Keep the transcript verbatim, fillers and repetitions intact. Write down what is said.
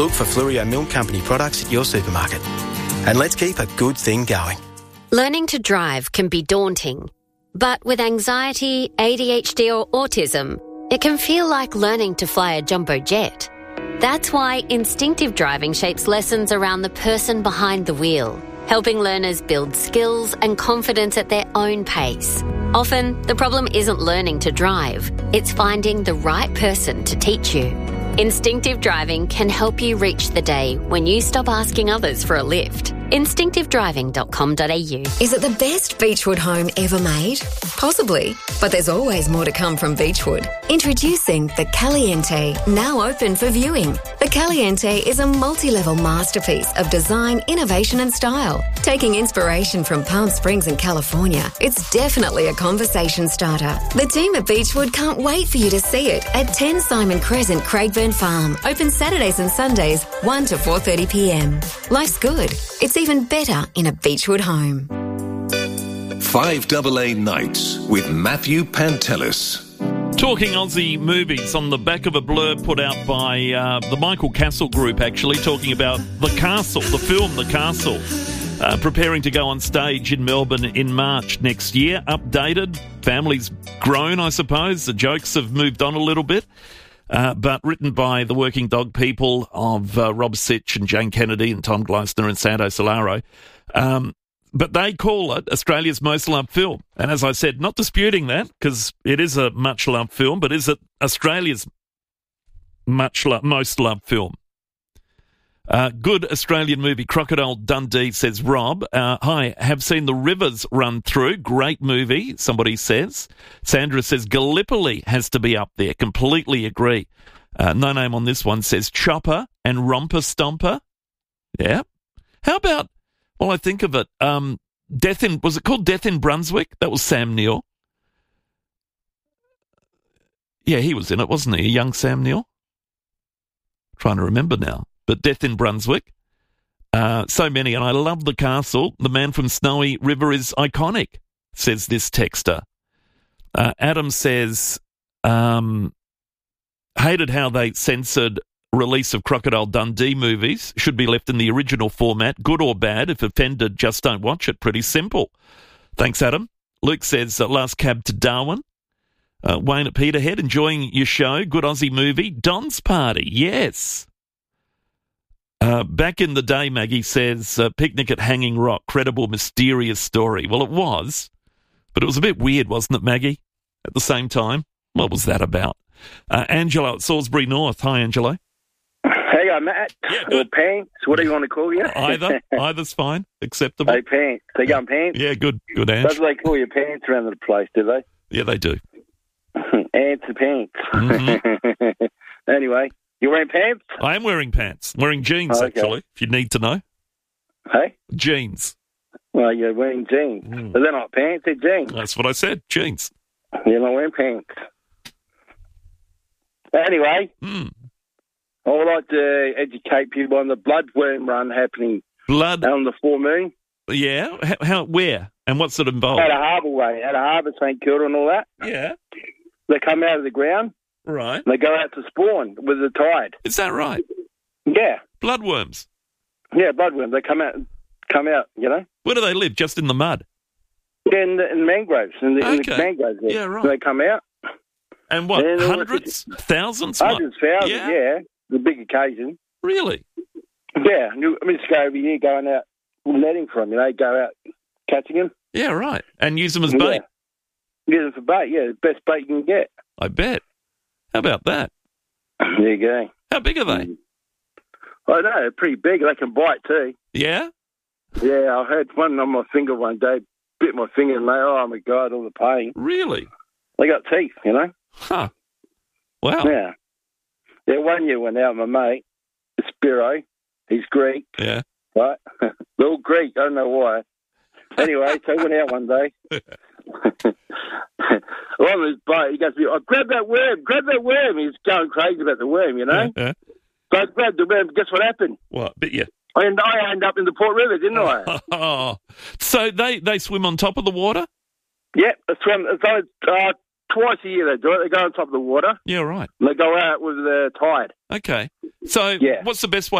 Look for Fluorio Milk Company products at your supermarket. And let's keep a good thing going. Learning to drive can be daunting, but with anxiety, A D H D or autism, it can feel like learning to fly a jumbo jet. That's why instinctive driving shapes lessons around the person behind the wheel, helping learners build skills and confidence at their own pace. Often, the problem isn't learning to drive, it's finding the right person to teach you. Instinctive driving can help you reach the day when you stop asking others for a lift. instinctive driving dot com dot a u. Is it the best Beechwood home ever made? Possibly, but there's always more to come from Beechwood. Introducing the Caliente, now open for viewing. The Caliente is a multi-level masterpiece of design, innovation and style. Taking inspiration from Palm Springs and California, it's definitely a conversation starter. The team at Beechwood can't wait for you to see it at ten Simon Crescent, Craigburn Farm. Open Saturdays and Sundays, one to four thirty p m. Life's good. It's even better in a Beechwood home. five A A Nights with Matthew Pantelis. Talking Aussie movies on the back of a blurb put out by uh, the Michael Castle Group, actually, talking about The Castle, the film The Castle, uh, preparing to go on stage in Melbourne in March next year. Updated, family's grown, I suppose. The jokes have moved on a little bit. Uh, but written by the working dog people of uh, Rob Sitch and Jane Kennedy and Tom Gleisner and Sando Solaro. Um, but they call it Australia's most loved film. And as I said, not disputing that, because it is a much-loved film, but is it Australia's much lo- most loved film? Uh, good Australian movie, Crocodile Dundee, says Rob. Uh, hi, have seen The Rivers Run Through. Great movie, somebody says. Sandra says Gallipoli has to be up there. Completely agree. Uh, no name on this one says Chopper and Romper Stomper. Yeah. How about, well, I think of it, um, Death in, was it called Death in Brunswick? That was Sam Neill. Yeah, he was in it, wasn't he? A young Sam Neill? Trying to remember now. But Death in Brunswick, uh, so many, and I love The Castle. The Man from Snowy River is iconic, says this texter. Uh, Adam says, um, hated how they censored release of Crocodile Dundee movies. Should be left in the original format, good or bad. If offended, just don't watch it. Pretty simple. Thanks, Adam. Luke says, uh, Last Cab to Darwin. Uh, Wayne at Peterhead, enjoying your show. Good Aussie movie. Don's Party, yes. Uh, back in the day, Maggie says, uh, Picnic at Hanging Rock, credible, mysterious story. Well, it was, but it was a bit weird, wasn't it, Maggie? At the same time, what was that about? Uh, Angelo at Salisbury North. Hi, Angelo. Hey, I'm Matt. Yeah, or good. Pants, whatever you want to call you. Either. Either's fine. Acceptable. Hey, Pants. They going Pants? Yeah, good. Good, Ange. That's what they call you, Pants, around the place, do they? Yeah, they do. Ants and Pants. Mm-hmm. Anyway. You're wearing pants? I am wearing pants. I'm wearing jeans, oh, okay. actually, if you need to know. Hey? Jeans. Well, you're wearing jeans. Mm. But they're not pants, they're jeans. That's what I said, jeans. You're not wearing pants. Anyway, mm. I would like to educate people on the bloodworm run happening Blood? on the full moon. Yeah? How, how? Where? And what's it involved? At a harbour way, at a harbour, St Kilda and all that. Yeah. They come out of the ground. Right. They go out to spawn with the tide. Is that right? Yeah. Bloodworms? Yeah, bloodworms. They come out, come out, you know. Where do they live? Just in the mud? Yeah, in the in mangroves. In the, okay. in the mangroves there. Yeah, right. So they come out. And what, and hundreds? Thousands? Hundreds, what? thousands, yeah. yeah. The big occasion. Really? Yeah. I mean, just go over here going out netting for them, you know, go out catching them. Yeah, right. And use them as bait? Yeah. Use them for bait, yeah. The best bait you can get. I bet. How about that? There you go. How big are they? I know, they're pretty big. They can bite too. Yeah? Yeah, I had one on my finger one day, bit my finger and they, oh my God, all the pain. Really? They got teeth, you know? Huh. Wow. Yeah. Yeah, one year went out with my mate, Spiro. He's Greek. Yeah. Right? They're all Greek, I don't know why. Anyway, so I went out one day. On his boat, he goes, oh, grab that worm, grab that worm. He's going crazy about the worm, you know? Yeah. So I grabbed the worm. Guess what happened? What? Bit you? I ended, I ended up in the Port River, didn't I? Oh, so they, they swim on top of the water? Yeah, I swam. So, uh, twice a year they do it. They go on top of the water. Yeah, right. And they go out with the tide. Okay. So Yeah. what's the best way